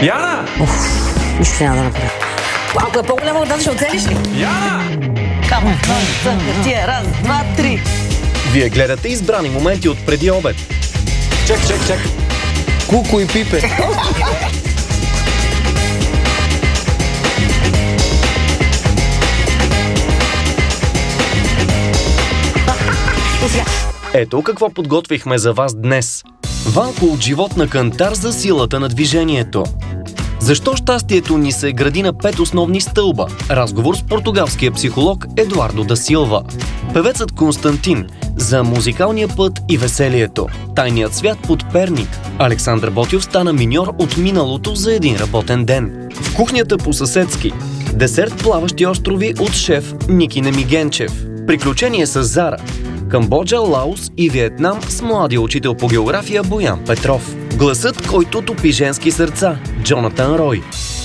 Яна! Нищо няма да направя. Ако е по-голяма от нас, ще оцелиш ли? Яна! Камо, тия, раз, два, три. Вие гледате избрани моменти от преди обед. Чак. Куко и Пипе. Ето какво подготвихме за вас днес. Ванко от живот на кантар за силата на движението. Защо щастието ни се гради на 5 основни стълба? Разговор с португалския психолог Едуардо да Силва. Певецът Константин за музикалния път и веселието. Тайният свят под Перник. Александър Ботйов стана миньор от миналото за един работен ден. В кухнята по-съседски. Десерт плаващи острови от шеф Ники Немигенчев. Приключение с Зара. Камбоджа, Лаос и Виетнам с младия учител по география Боян Петров. Гласът, който топи женски сърца. Джонатан Рой.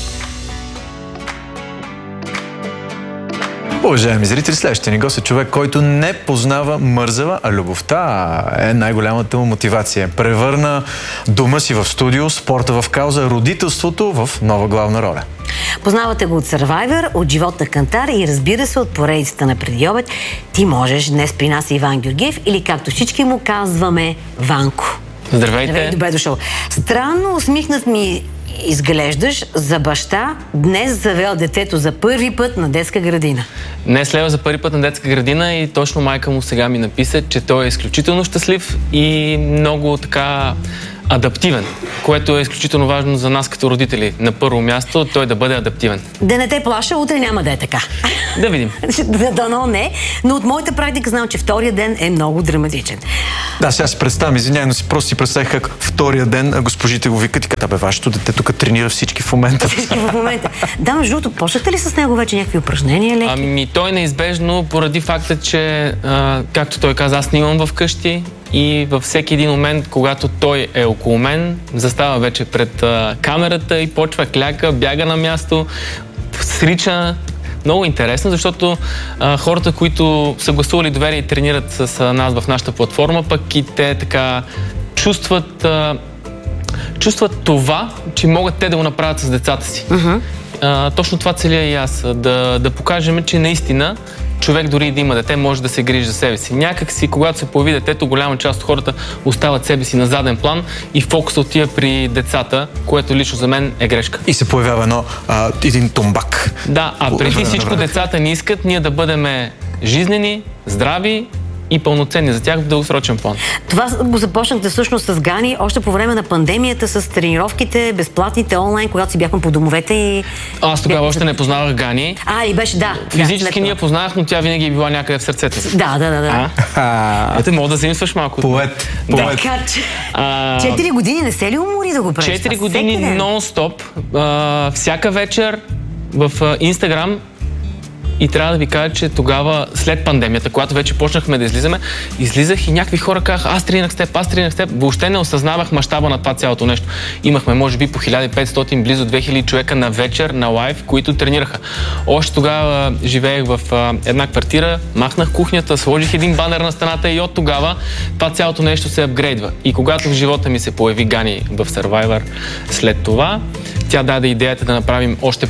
Уважаеми зрители, следващия ни гост е човек, който не познава мързела, а любовта е най-голямата му мотивация. Превърна дома си в студио, спорта в кауза, родителството в нова главна роля. Познавате го от Survivor, от живот на кантар и разбира се от поредицата на преди обед. Ти можеш. Днес при нас е Иван Георгиев или както всички му казваме Ванко. Здравейте. Здравей, добре дошъл. Странно усмихнат ми изглеждаш за баща, днес завел детето за първи път на детска градина. Днес лева за първи път на детска градина и точно майка му сега ми написа, че той е изключително щастлив и много така адаптивен, което е изключително важно за нас като родители. На първо място той да бъде адаптивен. Да не те плаша, утре няма да е така. Да видим. Дано не, но от моята практика знам, че втория ден е много драматичен. Да, сега си представям, извиняй, но просто си представих как втория ден госпожите го викат и казват: "Абе, вашето дете тук тренира всички в момента." Всички в момента. Да, между другото, почнахте ли с него вече някакви упражнения, леки? Ами той неизбежно, поради факта, че, както той каза, аз снимам вкъщи и във всеки един момент, когато той е около мен, застава вече пред камерата и почва кляка, бяга на място, срича. Много интересно, защото хората, които са гласували доверие и тренират с нас в нашата платформа, пък и те така чувстват това, че могат те да го направят с децата си. Точно това целя и аз. Да покажем, че наистина човек дори и да има дете, може да се грижи за себе си. Някак си, когато се появи детето, голяма част от хората остават себе си на заден план и фокусът отива при децата, което лично за мен е грешка. И се появява един тумбак. Да, а преди всичко децата ни искат ние да бъдем жизнени, здрави и пълноценни за тях в дългосрочен план. Това го започнахте всъщност с Гани още по време на пандемията, с тренировките, безплатните онлайн, когато си бяхме по домовете и... Аз тогава още не познавах Гани. И беше, да. Физически ние познавах, но тя винаги е била някъде в сърцето си. Да. Ето, мога да заимстваш малко. Поет. Така че... 4 години не се ли умори да го правиш? 4 години нон-стоп, всяка вечер в Инстаграм. И трябва да ви кажа, че тогава, след пандемията, когато вече почнахме да излизах и някакви хора казаха: аз тренирах с теб. Въобще не осъзнавах мащаба на това цялото нещо. Имахме, може би, по 1500, близо 2000 човека на вечер, на лайв, които тренираха. Още тогава живеех в една квартира, махнах кухнята, сложих един банер на стената и от тогава това цялото нещо се апгрейдва. И когато в живота ми се появи Гани в Survivor след това, тя даде идеята да направим още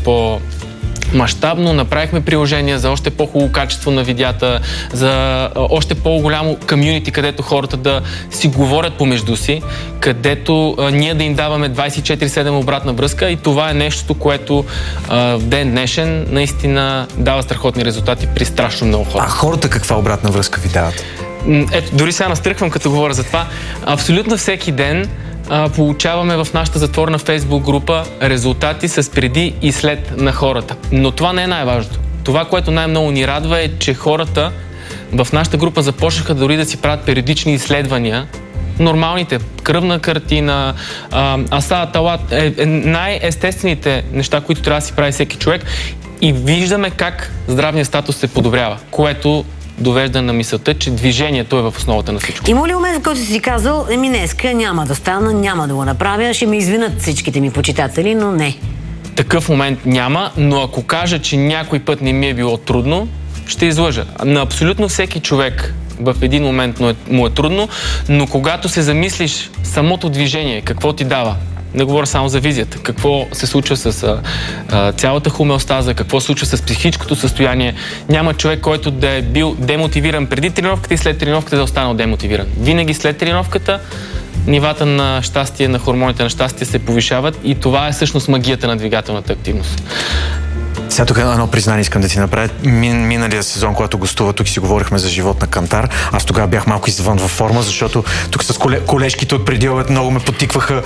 мащабно, направихме приложения за още по-хубаво качество на видеята, за още по-голямо комюнити, където хората да си говорят помежду си, където ние да им даваме 24/7 обратна връзка и това е нещото, което в ден днешен наистина дава страхотни резултати при страшно много хора. А хората каква обратна връзка ви дават? Ето, дори сега настръхвам, като говоря за това. Абсолютно всеки ден получаваме в нашата затворена Фейсбук група резултати с преди и след на хората. Но това не е най-важното. Това, което най-много ни радва, е, че хората в нашата група започнаха дори да си правят периодични изследвания. Нормалните, кръвна картина, асада, талат, най-естествените неща, които трябва да си прави всеки човек, и виждаме как здравният статус се подобрява, което довежда на мисълта, че движението е в основата на всичко. Има ли момент, в който си казал: днеска няма да стана, няма да го направя, ще ме извинят всичките ми почитатели, но не? Такъв момент няма, но ако кажа, че някой път не ми е било трудно, ще излъжа. На абсолютно всеки човек в един момент му е трудно, но когато се замислиш самото движение, какво ти дава, Не говоря само за визията. Какво се случва с цялата хомеостаза, какво се случва с психическото състояние. Няма човек, който да е бил демотивиран преди тренировката и след тренировката да е останал демотивиран. Винаги след тренировката нивата на щастие, на хормоните на щастие се повишават и това е всъщност магията на двигателната активност. Сега тук едно признание искам да ти направя. Миналия сезон, когато гостува, тук си говорихме за живот на кантар. Аз тогава бях малко извън във форма, защото тук с колежките от преди обед много ме потикваха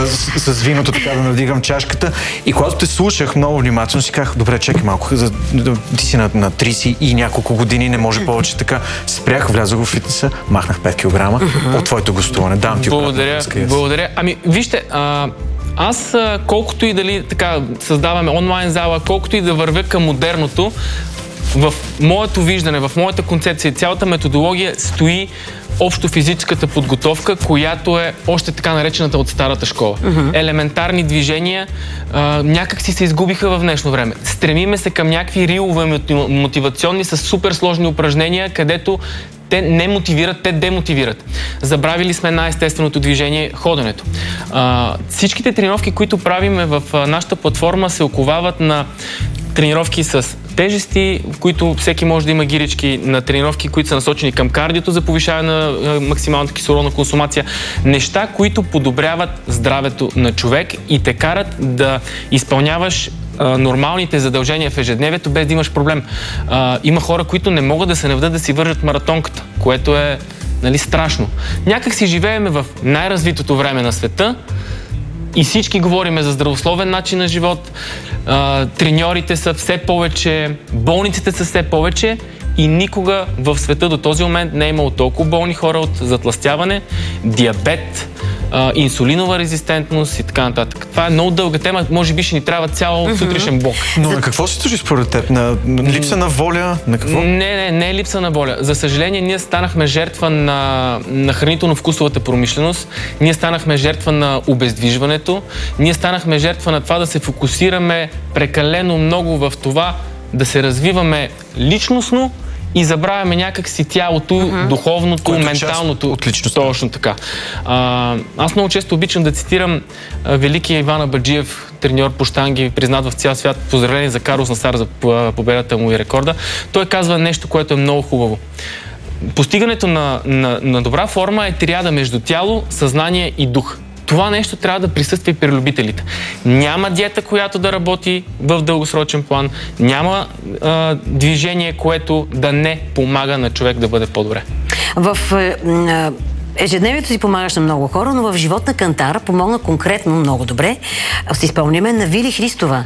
с виното, така да надигам чашката. И когато те слушах много внимателно, си казах, добре, чекай малко, ти си на 30 и няколко години, не може повече така. Спрях, влязох в фитнеса, махнах 5 кг от твоето гостуване. Давам ти Благодаря. Ами, вижте, аз колкото и дали така създаваме онлайн зала, колкото и да вървя към модерното, в моето виждане, в моята концепция, цялата методология стои общо физическата подготовка, която е още така наречената от старата школа. Елементарни движения някак си се изгубиха в днешно време. Стремиме се към някакви рилове мотивационни с супер сложни упражнения, където те не мотивират, те демотивират. Забравили сме най-естественото движение, ходенето. Всичките тренировки, които правиме в нашата платформа, се оковават на тренировки с тежести, в които всеки може да има гирички, на тренировки, които са насочени към кардиото за повишаване на максималната кислородна консумация. Неща, които подобряват здравето на човек и те карат да изпълняваш нормалните задължения в ежедневието, без да имаш проблем. Има хора, които не могат да се наведат да си вържат маратонката, което е страшно. Някак си живееме в най-развитото време на света и всички говориме за здравословен начин на живот, треньорите са все повече, болниците са все повече и никога в света до този момент не е имало толкова болни хора от затлъстяване, диабет, инсулинова резистентност и така нататък. Това е много дълга тема, може би ще ни трябва цял сутрешен блок. Но на какво се случи според теб? На липса на воля? На какво? Не е липса на воля. За съжаление, ние станахме жертва на хранително-вкусовата промишленост, ние станахме жертва на обездвижването, ние станахме жертва на това да се фокусираме прекалено много в това да се развиваме личностно и забравяме някак си тялото, духовното, което менталното. От личността. Точно така. Аз много често обичам да цитирам великия Иван Абаджиев, треньор по щанги, признат в цял свят. Поздравление за Карлос Насар за победата му и рекорда. Той казва нещо, което е много хубаво. Постигането на добра форма е триада между тяло, съзнание и дух. Това нещо трябва да присъства и при любителите. Няма диета, която да работи в дългосрочен план. Няма движение, което да не помага на човек да бъде по-добре. В ежедневието си помагаш на много хора, но в живот на кантар помогна конкретно много добре. Си спомняме на Вили Христова.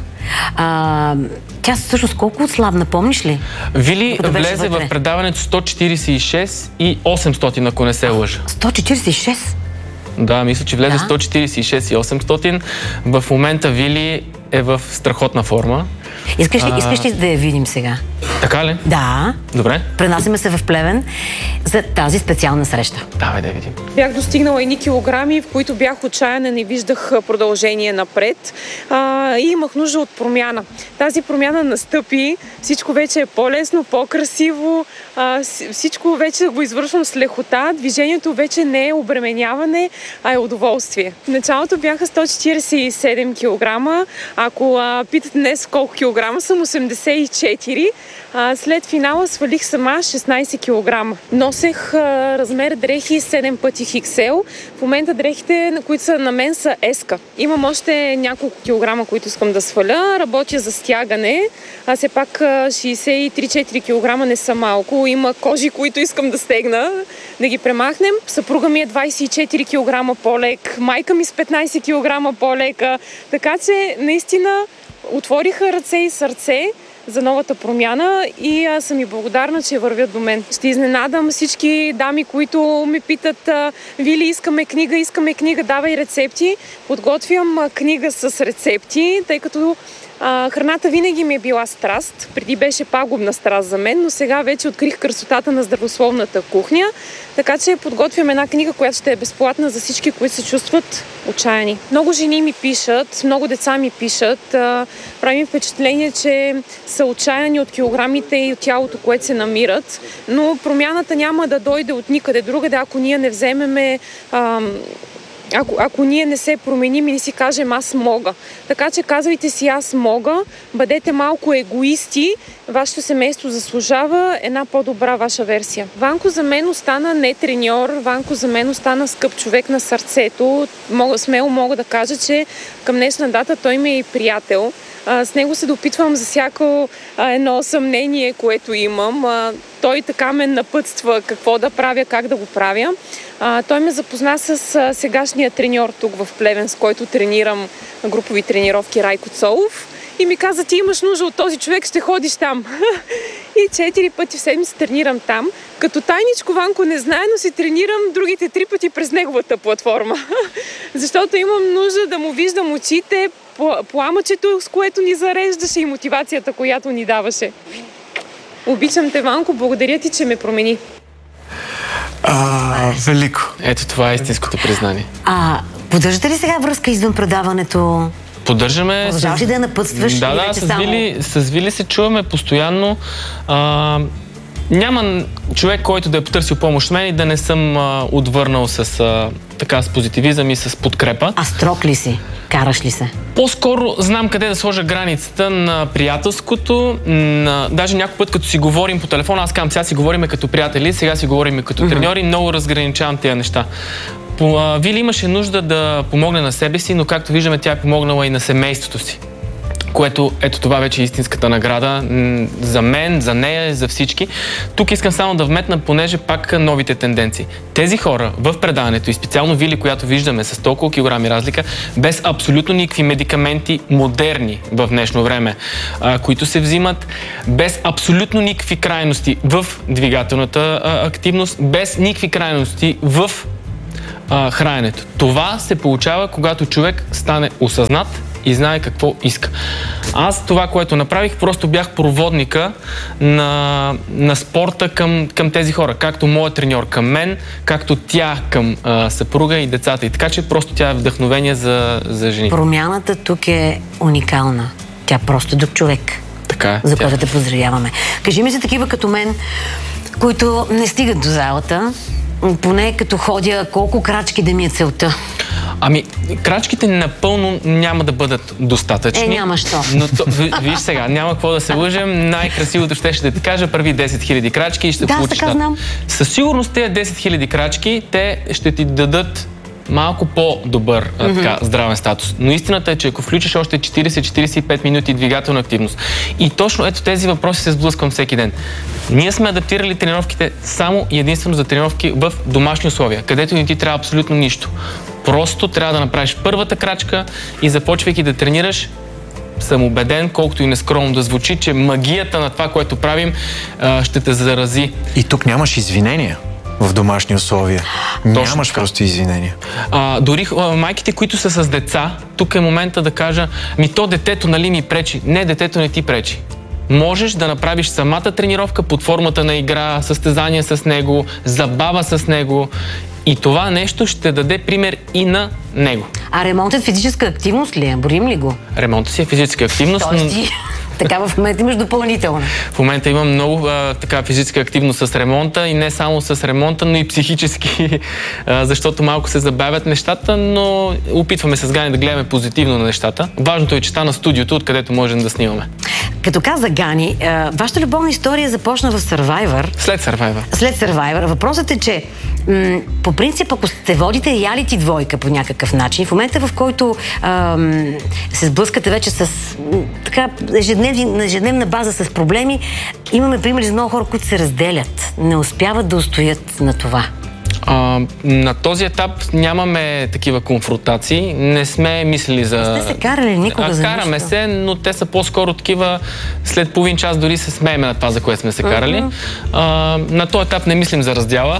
Тя всъщност колко отслабна, помниш ли? Вили влезе в предаването 146 и 800, ако не се лъжа. 146? Да, мисля, че влезе 146 и 800. В момента Вили е в страхотна форма. Искаш ли да я видим сега? Така ли? Да. Добре. Пренасяме се в Плевен за тази специална среща. Давай да видим. Бях достигнала едни килограми, в които бях отчаяна, не виждах продължение напред и имах нужда от промяна. Тази промяна настъпи, всичко вече е по-лесно, по-красиво, всичко вече го извършвам с лекота, движението вече не е обременяване, а е удоволствие. В началото бяха 147 кг, ако питате днес колко килограма съм, 84. След финала свалих сама 16 кг. Носех размер дрехи 7 пъти XL. В момента дрехите, които са на мен, са S-ка. Имам още няколко килограма, които искам да сваля. Работя за стягане. Все пак 63-4 кг не са малко. Има кожи, които искам да стегна, да ги премахнем. Съпруга ми е 24 кг по-лек. Майка ми с 15 кг по-лека. Така че наистина отвориха ръце и сърце за новата промяна и съм и благодарна, че вървят до мен. Ще изненадам всички дами, които ме питат: Вили, искаме книга, давай рецепти. Подготвям книга с рецепти, тъй като храната винаги ми е била страст. Преди беше пагубна страст за мен, но сега вече открих красотата на здравословната кухня. Така че подготвям една книга, която ще е безплатна за всички, които се чувстват отчаяни. Много жени ми пишат, много деца ми пишат. Прави впечатление, че са отчаяни от килограмите и от тялото, което се намират. Но промяната няма да дойде от никъде другаде, ако ние не вземеме ако ние не се променим и не си кажем аз мога. Така че казвайте си аз мога, бъдете малко егоисти, вашето семейство заслужава една по-добра ваша версия. Ванко за мен остана не треньор, Ванко за мен остана скъп човек на сърцето. Смело мога да кажа, че към днешна дата той ми е и приятел. С него се допитвам за всяко едно съмнение, което имам. Той така ме напътства какво да правя, как да го правя. Той ме запозна с сегашния треньор тук в Плевен, с който тренирам групови тренировки, Райко Цолов. И ми каза, ти имаш нужда от този човек, ще ходиш там. И 4 пъти в седмица тренирам там. Като тайничко Ванко не знае, но си тренирам другите 3 пъти през неговата платформа. Защото имам нужда да му виждам очите, пламъчето, с което ни зареждаше и мотивацията, която ни даваше. Обичам те, Ванко, благодаря ти, че ме промени. Велико. Ето това е истинското признание. Поддържате ли сега връзка извън предаването? Поддържаме... Продължаваш ли да напътстваш? Да, с Вили се чуваме постоянно. Няма човек, който да е потърсил помощ мен и да не съм отвърнал с позитивизъм и с подкрепа. А строг ли си? Караш ли се? По-скоро знам къде да сложа границата на приятелското. Даже някой път, като си говорим по телефона, аз казвам, сега си говорим като приятели, сега си говорим като треньори, много разграничавам тези неща. Вили имаше нужда да помогне на себе си, но както виждаме, тя е помогнала и на семейството си. Което, ето това вече е истинската награда за мен, за нея, за всички. Тук искам само да вметна, понеже пак новите тенденции. Тези хора в предаването и специално Вили, която виждаме с толкова килограми разлика, без абсолютно никакви медикаменти модерни в днешно време, които се взимат, без абсолютно никакви крайности в двигателната активност, без никакви крайности в храненето. Това се получава, когато човек стане осъзнат и знае какво иска. Аз това, което направих, просто бях проводника на спорта към тези хора. Както моят треньор към мен, както тя към съпруга и децата. И така, че просто тя е вдъхновение за жени. Промяната тук е уникална. Тя просто друг човек. Така е. За което те поздравяваме. Кажи ми за такива като мен, които не стигат до залата, поне като ходя, колко крачки да ми е целта? Крачките напълно няма да бъдат достатъчни. Няма що. Но виж сега, няма какво да се лъжем. Най-красивото ще да ти кажа, прави 10 000 крачки и ще получиш. Да, знам. Със сигурност тези 10 000 крачки, те ще ти дадат малко по-добър здравен статус. Но истината е, че ако включиш още 40-45 минути двигателна активност и точно ето тези въпроси се сблъсквам всеки ден. Ние сме адаптирали тренировките само и единствено за тренировки в домашни условия, където не ти трябва абсолютно нищо. Просто трябва да направиш първата крачка и започвайки да тренираш, съм убеден, колкото и нескромно да звучи, че магията на това, което правим, ще те зарази. И тук нямаш извинения в домашни условия. Нямаш просто извинения. Дори майките, които са с деца, тук е момента да кажа, то детето нали ми пречи. Не, детето не ти пречи. Можеш да направиш самата тренировка под формата на игра, състезание с него, забава с него. И това нещо ще даде пример и на него. А ремонтът физическа активност ли е? Борим ли го? Ремонтът си е физическа активност. Така в момента имаш допълнително. В момента имам много физическа активност с ремонта и не само с ремонта, но и психически, защото малко се забавят нещата, но опитваме се с Гани да гледаме позитивно на нещата. Важното е, че стана студиото, откъдето можем да снимаме. Като каза Гани, вашата любовна история започна в Survivor. След Survivor. Въпросът е, че по принцип, ако сте водите реалити двойка по някакъв начин, в момента в който се сблъскате вече с на ежедневна база с проблеми, имаме примери за много хора, които се разделят. Не успяват да устоят на това. На този етап нямаме такива конфронтации. Не сме мислили за... Не сте се карали никога за нещо? Караме се, но те са по-скоро такива. След половин час дори се смееме на това, за което сме се карали. На този етап не мислим за раздяла.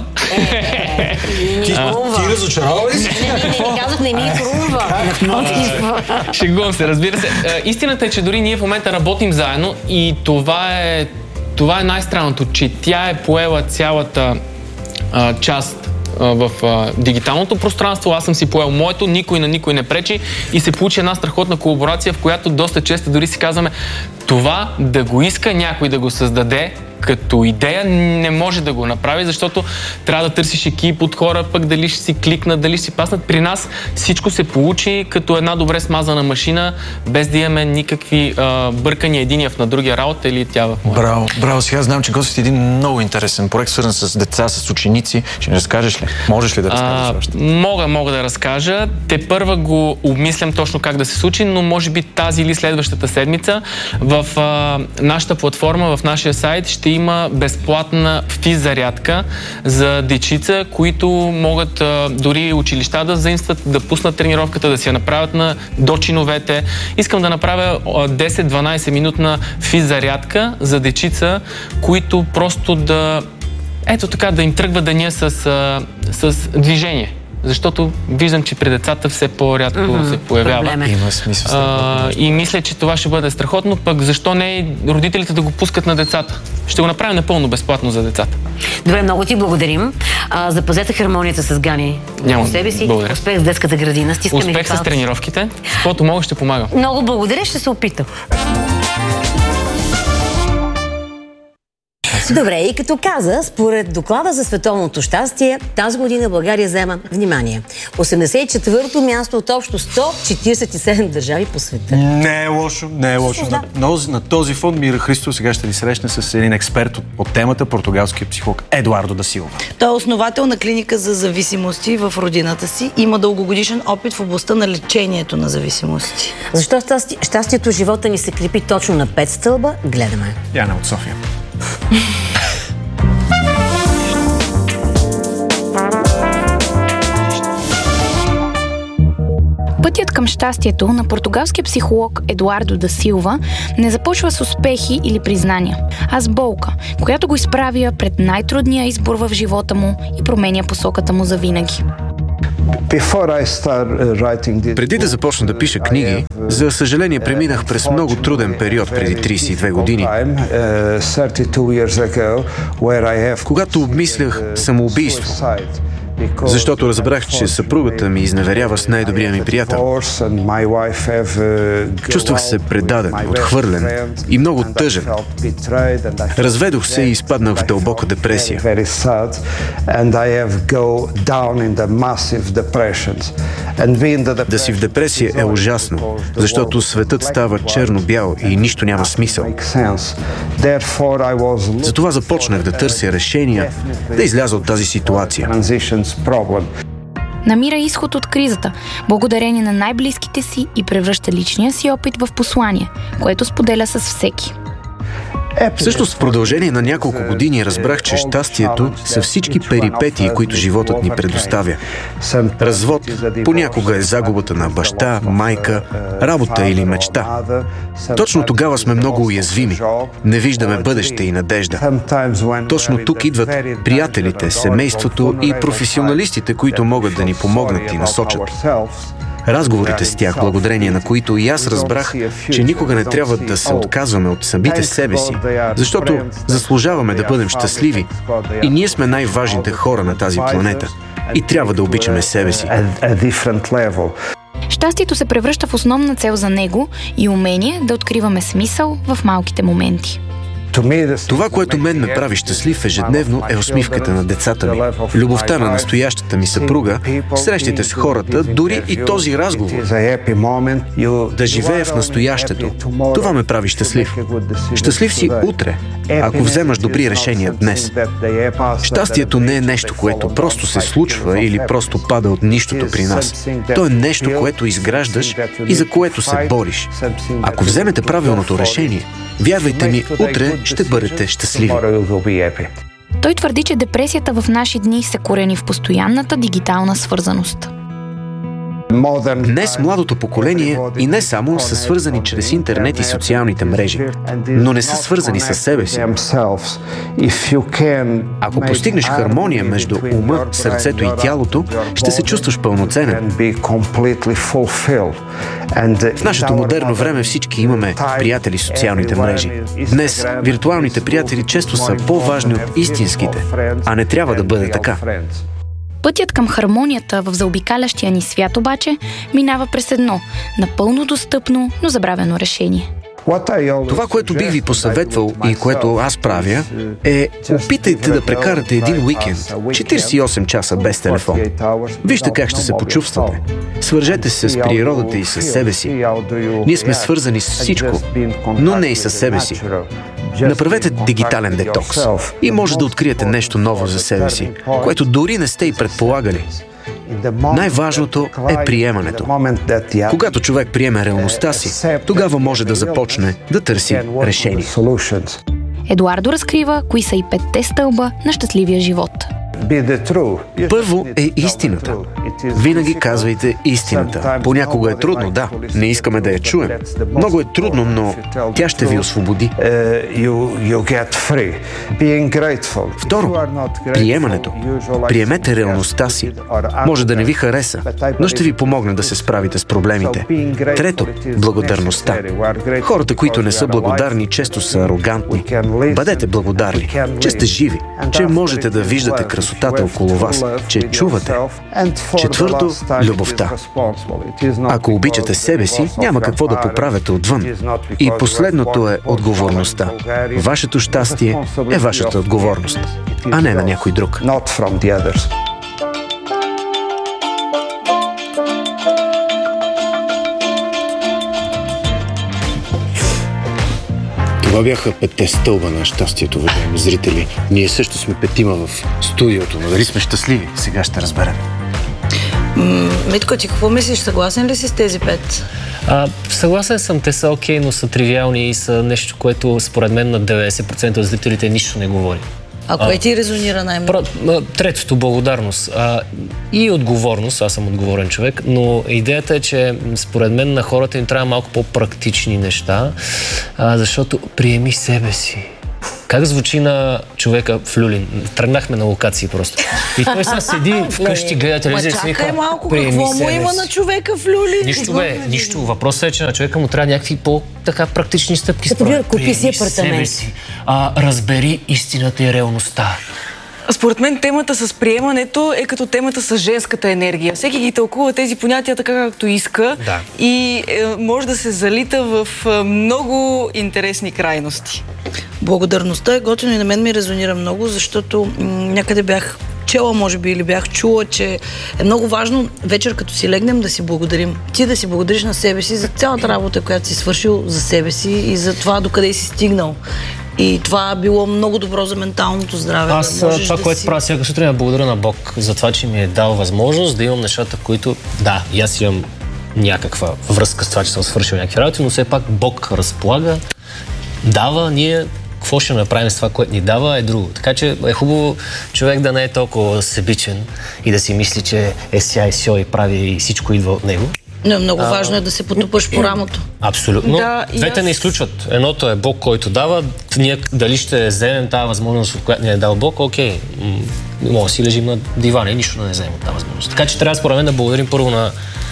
Ти разочарова ли си? Не казах, не ми хрумва. Шегувам се, разбира се. Истината е, че дори ние в момента работим заедно и това е най-странното, че тя е поела цялата част в дигиталното пространство. Аз съм си поел моето, никой на никой не пречи и се получи една страхотна колаборация, в която доста често дори си казваме това да го иска някой да го създаде като идея не може да го направи, защото трябва да търсиш екип от хора, пък дали ще си кликнат, дали ще си паснат. При нас всичко се получи като една добре смазана машина, без да имаме никакви бъркания единия на другия работа или тя в моя. Браво. Сега знам, че гостите един много интересен проект, свързан с деца, с ученици. Ще не разкажеш ли? Можеш ли да разкажеш още? Мога да разкажа. Тепърва го обмислям точно как да се случи, но може би тази или следващата седмица в нашата платформа, в нашия сайт ще има безплатна физзарядка за дечица, които могат дори училища да заимстват, да пуснат тренировката, да си я направят до чиновете. Искам да направя 10-12 минутна физзарядка за дечица, които просто да им тръгва деня с движение. Защото виждам, че при децата все по-рядко се появява. Има смисъл. И мисля, че това ще бъде страхотно, пък защо не родителите да го пускат на децата? Ще го направим напълно безплатно за децата. Добре, много ти благодарим. Запазете хармонията с Гани. Няма себе си. Благодаря. Успех в детската градина. Успех с тренировките. Каквото мога, ще помагам. Много благодаря, ще се опитам. Добре, и като каза, според доклада за световното щастие, тази година България взема, внимание, 84-то място от общо 147 държави по света. Не е лошо. На този фон Мира Христова сега ще ни срещне с един експерт от темата, португалския психолог Едуардо да Силва. Той е основател на клиника за зависимости в родината си. Има дългогодишен опит в областта на лечението на зависимости. Защо щастието в живота ни се крепи точно на 5 стълба? Гледаме. Яна от София. Пътят към щастието на португалския психолог Едуардо да Силва не започва с успехи или признания, а с болка, която го изправя пред най-трудния избор в живота му и променя посоката му завинаги. Преди да започна да пиша книги, за съжаление преминах през много труден период преди 32 години, когато обмислях самоубийство. Защото разбрах, че съпругата ми изневерява с най-добрия ми приятел. Чувствах се предаден, отхвърлен и много тъжен. Разведох се и изпаднах в дълбока депресия. Да си в депресия е ужасно, защото светът става черно-бял и нищо няма смисъл. Затова започнах да търся решения, да изляза от тази ситуация. Намира изход от кризата, благодарение на най-близките си и превръща личния си опит в послание, което споделя с всеки. Всъщност в продължение на няколко години разбрах, че щастието са всички перипетии, които животът ни предоставя. Развод понякога е загубата на баща, майка, работа или мечта. Точно тогава сме много уязвими. Не виждаме бъдеще и надежда. Точно тук идват приятелите, семейството и професионалистите, които могат да ни помогнат и насочат. Разговорите с тях, благодарение на които и аз разбрах, че никога не трябва да се отказваме от самите себе си, защото заслужаваме да бъдем щастливи и ние сме най-важните хора на тази планета и трябва да обичаме себе си. Щастието се превръща в основна цел за него и умение да откриваме смисъл в малките моменти. Това, което мен ме прави щастлив ежедневно, е усмивката на децата ми, любовта на настоящата ми съпруга, срещите с хората, дори и този разговор. Да живее в настоящето. Това ме прави щастлив. Щастлив си утре, ако вземаш добри решения днес. Щастието не е нещо, което просто се случва или просто пада от нищото при нас. То е нещо, което изграждаш и за което се бориш. Ако вземете правилното решение, вярвайте ми, утре ще бъдете щастливи. Той твърди, че депресията в наши дни се корени в постоянната дигитална свързаност. Днес младото поколение и не само са свързани чрез интернет и социалните мрежи, но не са свързани със себе си. Ако постигнеш хармония между ума, сърцето и тялото, ще се чувстваш пълноценен. В нашето модерно време всички имаме приятели в социалните мрежи. Днес виртуалните приятели често са по-важни от истинските, а не трябва да бъде така. Пътят към хармонията в заобикалящия ни свят обаче минава през едно напълно достъпно, но забравено решение. Това, което бих ви посъветвал и което аз правя, е опитайте да прекарате един уикенд, 48 часа без телефон. Вижте как ще се почувствате. Свържете се с природата и с себе си. Ние сме свързани с всичко, но не и с себе си. Направете дигитален детокс и може да откриете нещо ново за себе си, което дори не сте и предполагали. Най-важното е приемането. Когато човек приеме реалността си, тогава може да започне да търси решение. Едуардо разкрива кои са и 5-те стълба на щастливия живот. Първо е истината. Винаги казвайте истината. Понякога е трудно, да. Не искаме да я чуем. Много е трудно, но тя ще ви освободи. Второ, приемането. Приемете реалността си. Може да не ви хареса, но ще ви помогне да се справите с проблемите. Трето, благодарността. Хората, които не са благодарни, често са арогантни. Бъдете благодарни, че сте живи, че можете да виждате красотата около вас, че чувате. Четвърто, любовта. Ако обичате себе си, няма какво да поправяте отвън. И последното е отговорността. Вашето щастие е вашата отговорност, а не на някой друг. Това бяха 5-те стълба на щастието, уважаеми зрители. Ние също сме 5 в студиото, но дали сме щастливи, сега ще разберем. Митко, ти какво мислиш? Съгласен ли си с тези 5? Съгласен съм, те са окей, но са тривиални и са нещо, което според мен на 90% от зрителите нищо не говори. А кое ти резонира най-много? Третото, благодарност и отговорност. Аз съм отговорен човек, но идеята е, че според мен на хората им трябва малко по-практични неща, защото приеми себе си. Как звучи на човека в Люлин? Тръгнахме на локации просто. И той сега седи вкъщи, гледа телевизия и си вика, малко, какво му има на човека в Люлин? Нищо бе, нищо. Въпросът е, че на човека му трябва някакви по-така практични стъпки. Например, купи си апартамент. Разбери истината и реалността. Според мен темата с приемането е като темата с женската енергия. Всеки ги тълкува тези понятия така, както иска, и може да се залита в много интересни крайности. Благодарността е готино и на мен ми резонира много, защото някъде бях чела, може би, или бях чула, че е много важно вечер, като си легнем, да си благодарим. Ти да си благодариш на себе си за цялата работа, която си свършил за себе си и за това докъде си стигнал. И това било много добро за менталното здраве. Аз това, което правя всяка сутрин, благодаря на Бог за това, че ми е дал възможност да имам нещата, които, да, и аз имам някаква връзка с това, че съм свършил някакви работи, но все пак Бог разполага, дава, ние какво ще направим с това, което ни дава, е друго. Така че е хубаво човек да не е толкова себичен и да си мисли, че е ся и сьо и прави и всичко идва от него. Но много важно е да се потупаш по рамото. Абсолютно. Да, двете не изключват. Едното е Бог, който дава. Ние дали ще вземем тази възможност, от която ни е дал Бог, окей. Може да си лежим на дивана и нищо да не вземем от тази възможност. Така че трябва според мен да благодарим първо на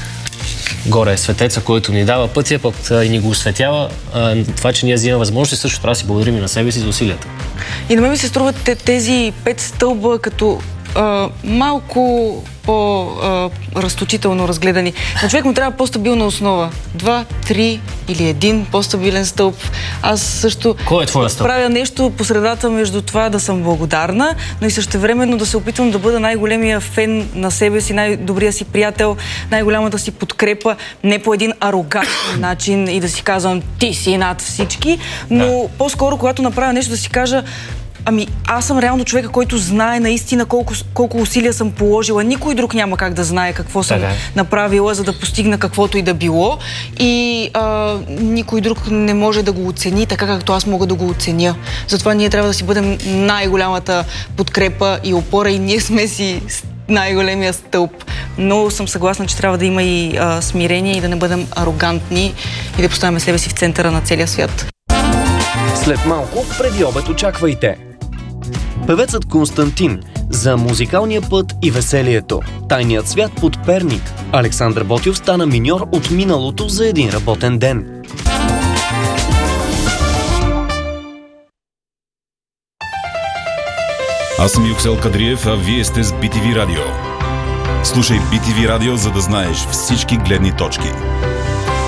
горе светеца, който ни дава пътя, пък и ни го осветява. Това, че ние взимаме възможност, и също трябва да си благодарим и на себе си за усилията. И на мен ми се струват тези 5 стълба като малко по-разточително разгледани. На човек му трябва по-стабилна основа. 2, 3 или 1 по-стабилен стълб. Аз също правя нещо по средата между това да съм благодарна, но и същевременно да се опитвам да бъда най-големия фен на себе си, най-добрия си приятел, най-голямата си подкрепа, не по един арогантен начин и да си казвам ти си над всички, но по-скоро, когато направя нещо, да си кажа аз съм реално човека, който знае наистина колко усилия съм положила. Никой друг няма как да знае какво съм направила, за да постигна каквото и да било. И никой друг не може да го оцени така, както аз мога да го оценя. Затова ние трябва да си бъдем най-голямата подкрепа и опора и ние сме си най-големия стълб. Но съм съгласна, че трябва да има и смирение и да не бъдем арогантни и да поставяме себе си в центъра на целия свят. След малко, преди обед очаквайте певецът Константин за музикалния път и веселието. Тайният свят под Перник. Александър Ботйов стана миньор от миналото за един работен ден. Аз съм Юксел Кадриев, а вие сте с BTV Радио. Слушай BTV Радио, за да знаеш всички гледни точки.